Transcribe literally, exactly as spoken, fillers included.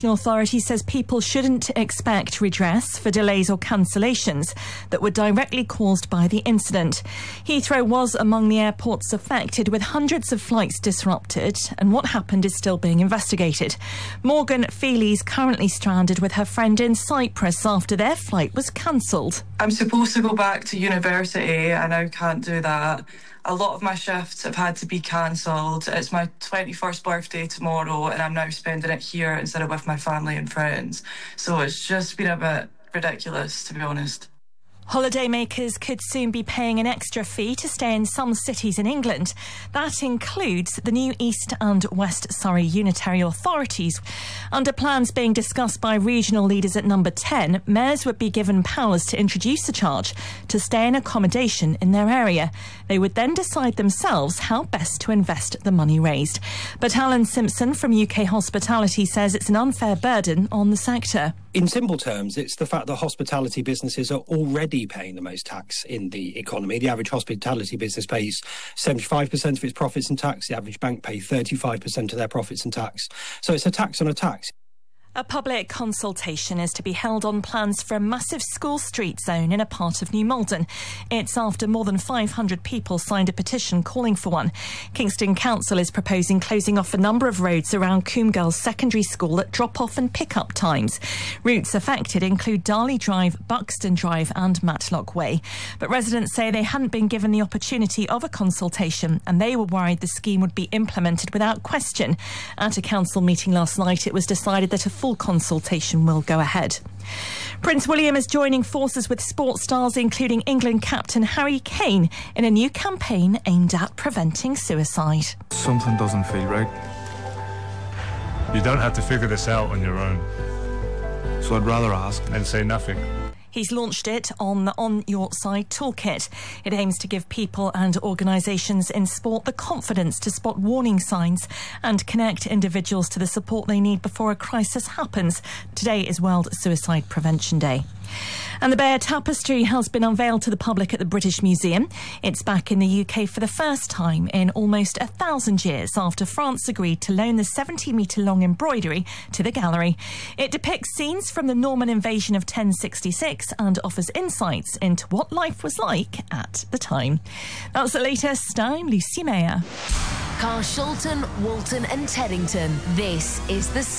The authority says people shouldn't expect redress for delays or cancellations that were directly caused by the incident. Heathrow was among the airports affected, with hundreds of flights disrupted, and what happened is still being investigated. Morgan Feely's currently stranded with her friend in Cyprus after their flight was cancelled. I'm supposed to go back to university. I now can't do that. A lot of my shifts have had to be cancelled. It's my twenty-first birthday tomorrow and I'm now spending it here instead of with my family and friends. So it's just been a bit ridiculous, to be honest. Holidaymakers could soon be paying an extra fee to stay in some cities in England. That includes the new East and West Surrey unitary authorities. Under plans being discussed by regional leaders at Number ten, mayors would be given powers to introduce a charge to stay in accommodation in their area. They would then decide themselves how best to invest the money raised. But Alan Simpson from U K Hospitality says it's an unfair burden on the sector. In simple terms, it's the fact that hospitality businesses are already paying the most tax in the economy. The average hospitality business pays seventy-five percent of its profits in tax. The average bank pays thirty-five percent of their profits in tax. So it's a tax on a tax. A public consultation is to be held on plans for a massive school street zone in a part of New Malden. It's after more than five hundred people signed a petition calling for one. Kingston Council is proposing closing off a number of roads around Coombe Girls Secondary School at drop-off and pick-up times. Routes affected include Darley Drive, Buxton Drive and Matlock Way. But residents say they hadn't been given the opportunity of a consultation and they were worried the scheme would be implemented without question. At a council meeting last night, it was decided that a full consultation will go ahead. Prince William is joining forces with sports stars, including England captain Harry Kane, in a new campaign aimed at preventing suicide. Something doesn't feel right. You don't have to figure this out on your own. So I'd rather ask and say nothing. He's launched it on the On Your Side toolkit. It aims to give people and organisations in sport the confidence to spot warning signs and connect individuals to the support they need before a crisis happens. Today is World Suicide Prevention Day. And the Bear Tapestry has been unveiled to the public at the British Museum. It's back in the U K for the first time in almost a thousand years after France agreed to loan the seventy metre long embroidery to the gallery. It depicts scenes from the Norman invasion of ten sixty-six and offers insights into what life was like at the time. That's the latest. I'm Lucy Mayer. Carshalton, Walton and Teddington. This is the